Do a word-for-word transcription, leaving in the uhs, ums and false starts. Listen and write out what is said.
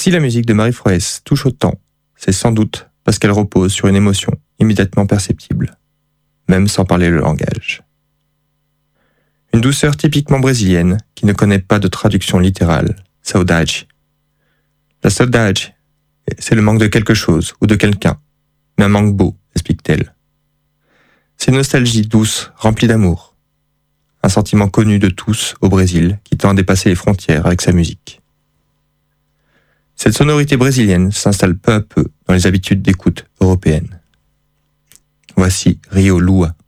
Si la musique de Marie Froès touche autant, c'est sans doute parce qu'elle repose sur une émotion immédiatement perceptible, même sans parler le langage. Une douceur typiquement brésilienne qui ne connaît pas de traduction littérale, saudade. La saudade, c'est le manque de quelque chose ou de quelqu'un, mais un manque beau, explique-t-elle. C'est une nostalgie douce, remplie d'amour. Un sentiment connu de tous au Brésil qui tend à dépasser les frontières avec sa musique. Cette sonorité brésilienne s'installe peu à peu dans les habitudes d'écoute européennes. Voici Rio Lua.